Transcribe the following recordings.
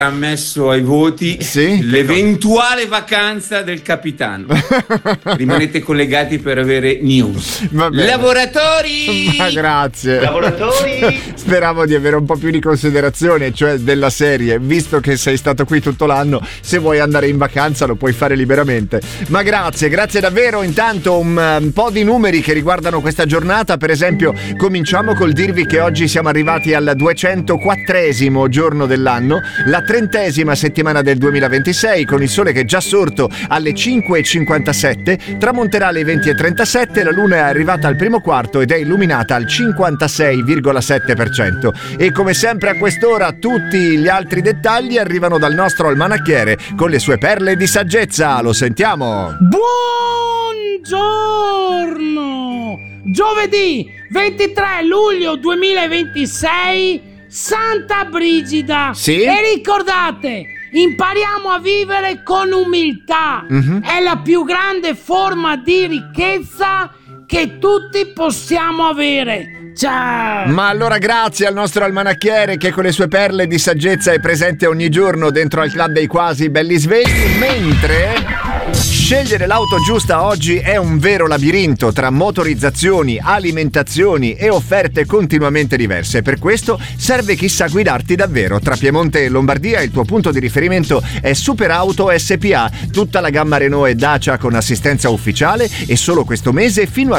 ammesso ai voti l'eventuale vacanza del capitano. Rimanete collegati per avere news. Lavoratori! Ma grazie. Lavoratori! Speravo di avere un po' più di considerazione, cioè della serie, visto che sei stato qui tutto l'anno, se vuoi andare in vacanza lo puoi fare liberamente. Ma grazie davvero. Intanto un po' di numeri che riguardano questa giornata. Per esempio, cominciamo col dirvi che oggi siamo arrivati al 204esimo giorno dell'anno, la 30esima settimana del 2026, con il sole che è già sorto alle 5:57, tramonterà alle 20:37, la luna è arrivata al primo quarto ed è illuminata al 56,7%. E come sempre a quest'ora tutti gli altri dettagli arrivano dal nostro almanacchiere con le sue perle di saggezza. Lo sentiamo. Buongiorno! Giovedì 23 luglio 2026, Santa Brigida. Sì? E ricordate, impariamo a vivere con umiltà. È la più grande forma di ricchezza che tutti possiamo avere. Ciao! Ma allora grazie al nostro almanacchiere che con le sue perle di saggezza è presente ogni giorno dentro al club dei quasi belli svegli, mentre scegliere l'auto giusta oggi è un vero labirinto tra motorizzazioni, alimentazioni e offerte continuamente diverse. Per questo serve chi sa guidarti davvero. Tra Piemonte e Lombardia il tuo punto di riferimento è Superauto SPA, tutta la gamma Renault e Dacia con assistenza ufficiale e solo questo mese fino a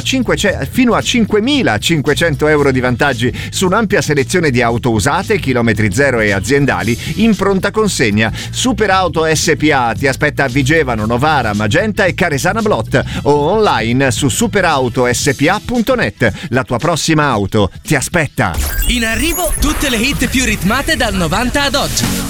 5.500 euro di vantaggi su un'ampia selezione di auto usate, chilometri zero e aziendali in pronta consegna. Superauto SPA ti aspetta a Vigevano, Novara, Magenta e Caresana Blot o online su superautospa.net. La tua prossima auto ti aspetta. In arrivo tutte le hit più ritmate dal 90 ad oggi.